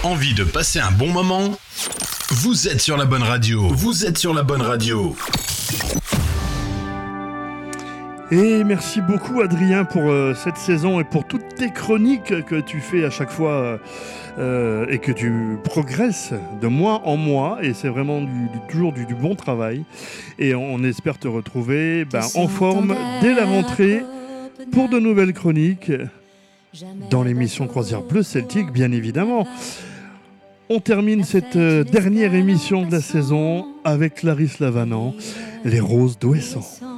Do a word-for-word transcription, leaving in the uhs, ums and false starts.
Envie de passer un bon moment? Vous êtes sur la bonne radio. Vous êtes sur la bonne radio. Et merci beaucoup Adrien pour euh, cette saison et pour toutes tes chroniques que tu fais à chaque fois euh, et que tu progresses de mois en mois, et c'est vraiment du, du, toujours du, du bon travail, et on, on espère te retrouver ben, en forme dès la rentrée pour de nouvelles chroniques dans l'émission Croisière Bleu Celtique, bien évidemment. On termine cette euh, dernière émission de la saison avec Clarisse Lavanant, Les Roses d'Ouessant.